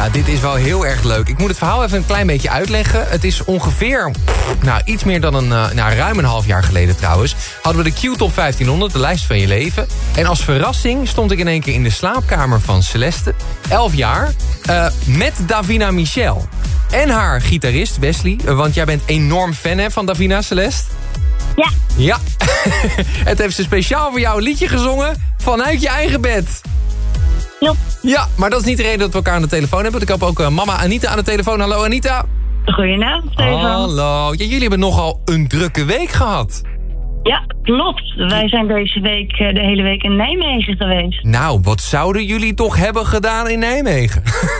Ja, dit is wel heel erg leuk. Ik moet het verhaal even een klein beetje uitleggen. Het is ongeveer, iets meer dan ruim een half jaar geleden trouwens, hadden we de Q-top 1500, de lijst van je leven. En als verrassing stond ik in één keer in de slaapkamer van Celeste, 11 jaar, met Davina Michel. En haar gitarist Wesley, want jij bent enorm fan hè, van Davina, Celeste? Ja. Ja. Het heeft ze speciaal voor jou een liedje gezongen vanuit je eigen bed. Klopt. Ja, maar dat is niet de reden dat we elkaar aan de telefoon hebben. Ik heb ook mama Anita aan de telefoon. Hallo Anita. Goedenavond, Stefan. Hallo. Ja, jullie hebben nogal een drukke week gehad. Ja, klopt. Wij zijn deze week de hele week in Nijmegen geweest. Nou, wat zouden jullie toch hebben gedaan in Nijmegen?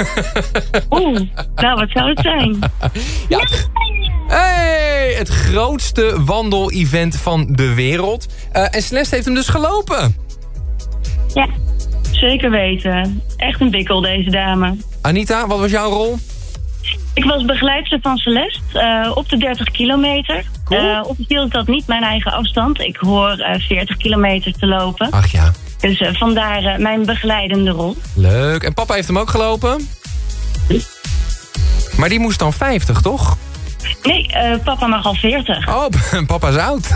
Nou, wat zou het zijn? Ja. Hey, het grootste wandel-event van de wereld. En Celeste heeft hem dus gelopen. Ja, zeker weten. Echt een bikkel, deze dame. Anita, wat was jouw rol? Ik was begeleidster van Celeste op de 30 kilometer. Cool. Officieel is dat niet mijn eigen afstand. Ik hoor 40 kilometer te lopen. Ach ja. Dus vandaar mijn begeleidende rol. Leuk. En papa heeft hem ook gelopen? Maar die moest dan 50, toch? Nee, papa mag al 40. Oh, papa is oud.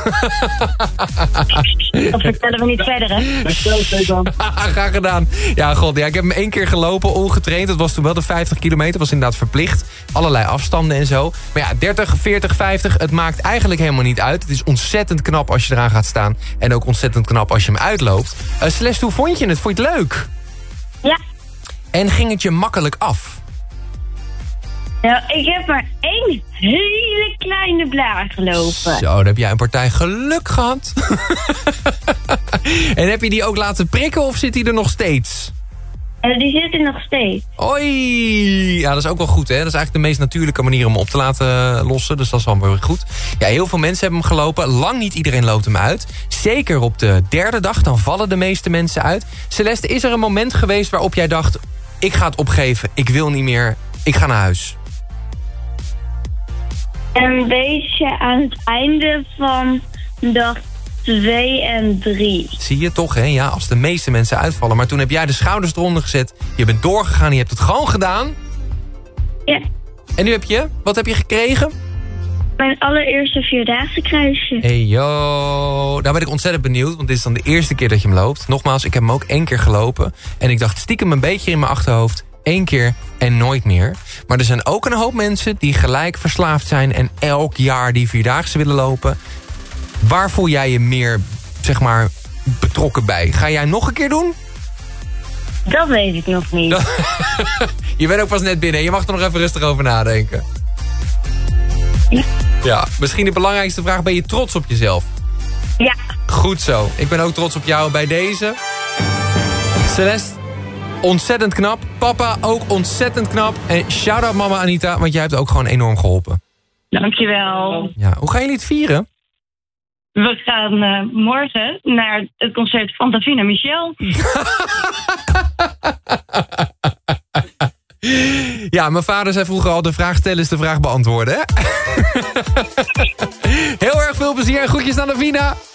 Dat vertellen we niet verder, hè? Graag gedaan. Ja, god. Ja, ik heb hem 1 keer gelopen, ongetraind. Dat was toen wel de 50 kilometer. Was inderdaad verplicht. Allerlei afstanden en zo. Maar ja, 30, 40, 50. Het maakt eigenlijk helemaal niet uit. Het is ontzettend knap als je eraan gaat staan. En ook ontzettend knap als je hem uitloopt. Celeste, hoe vond je het? Vond je het leuk? Ja. En ging het je makkelijk af? Nou, ik heb maar 1 hele kleine blaar gelopen. Zo, dan heb jij een partij geluk gehad. En heb je die ook laten prikken of zit die er nog steeds? Die zit er nog steeds. Oei! Ja, dat is ook wel goed, hè? Dat is eigenlijk de meest natuurlijke manier om op te laten lossen. Dus dat is wel weer goed. Ja, heel veel mensen hebben hem gelopen. Lang niet iedereen loopt hem uit. Zeker op de 3e dag, dan vallen de meeste mensen uit. Celeste, is er een moment geweest waarop jij dacht, ik ga het opgeven, ik wil niet meer, ik ga naar huis? Een beetje aan het einde van dag 2 en 3. Zie je toch, hè? Ja, als de meeste mensen uitvallen. Maar toen heb jij de schouders eronder gezet. Je bent doorgegaan, je hebt het gewoon gedaan. Ja. En nu wat heb je gekregen? Mijn allereerste 4-daagse kruisje. Hey yo, nou ben ik ontzettend benieuwd. Want dit is dan de eerste keer dat je hem loopt. Nogmaals, ik heb hem ook 1 keer gelopen. En ik dacht stiekem een beetje in mijn achterhoofd, 1 keer en nooit meer. Maar er zijn ook een hoop mensen die gelijk verslaafd zijn en elk jaar die 4-daagse willen lopen. Waar voel jij je meer, zeg maar, betrokken bij? Ga jij nog een keer doen? Dat weet ik nog niet. Je bent ook pas net binnen. Je mag er nog even rustig over nadenken. Ja, misschien de belangrijkste vraag. Ben je trots op jezelf? Ja. Goed zo. Ik ben ook trots op jou bij deze. Celeste, ontzettend knap. Papa, ook ontzettend knap. En shout-out mama Anita, want jij hebt ook gewoon enorm geholpen. Dankjewel. Ja, hoe gaan jullie het vieren? We gaan morgen naar het concert van Davina Michel. Ja, mijn vader zei vroeger al, de vraag stellen is de vraag beantwoorden, hè? Heel erg veel plezier en groetjes aan Davina.